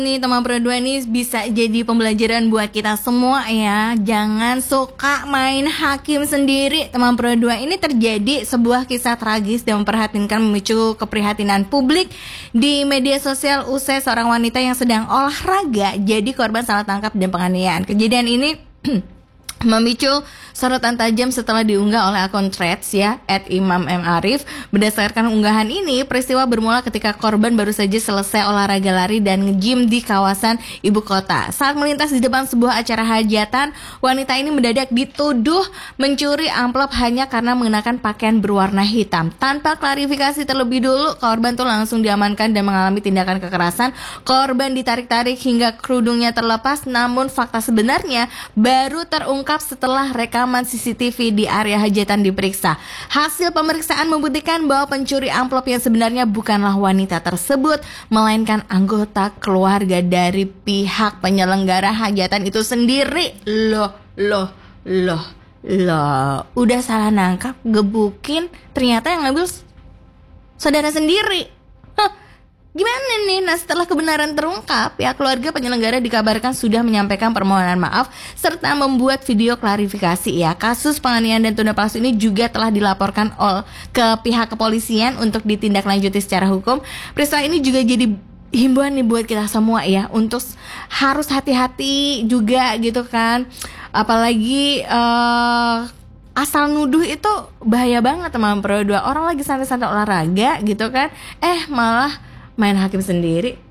Nih teman Pro 2 ini bisa jadi pembelajaran buat kita semua ya. Jangan suka main hakim sendiri. Teman Pro 2, ini terjadi sebuah kisah tragis dan memperhatinkan memicu keprihatinan publik di media sosial usai seorang wanita yang sedang olahraga jadi korban salah tangkap dan penganiayaan. Kejadian ini memicu sorotan tajam setelah diunggah oleh akun Threads ya @imam_m_arif. Berdasarkan unggahan ini, peristiwa bermula ketika korban baru saja selesai olahraga lari dan nge-gym di kawasan ibu kota. Saat melintas di depan sebuah acara hajatan, wanita ini mendadak dituduh mencuri amplop hanya karena mengenakan pakaian berwarna hitam. Tanpa klarifikasi terlebih dulu, korban tuh langsung diamankan dan mengalami tindakan kekerasan. Korban ditarik-tarik hingga kerudungnya terlepas, namun fakta sebenarnya baru terungkap setelah rekaman CCTV di area hajatan diperiksa. Hasil pemeriksaan membuktikan bahwa pencuri amplop yang sebenarnya bukanlah wanita tersebut, melainkan anggota keluarga dari pihak penyelenggara hajatan itu sendiri. Loh, udah salah nangkap, gebukin, ternyata yang ngambil saudara sendiri. Gimana nih? Nah, setelah kebenaran terungkap, pihak keluarga penyelenggara dikabarkan sudah menyampaikan permohonan maaf serta membuat video klarifikasi ya. Kasus penganiayaan dan tunda palsu ini juga telah dilaporkan ke pihak kepolisian untuk ditindaklanjuti secara hukum. Peristiwa ini juga jadi himbauan nih buat kita semua ya, untuk harus hati-hati juga gitu kan. Apalagi asal nuduh itu bahaya banget teman Pro 2. Orang lagi santai-santai olahraga gitu kan, malah main hakim sendiri.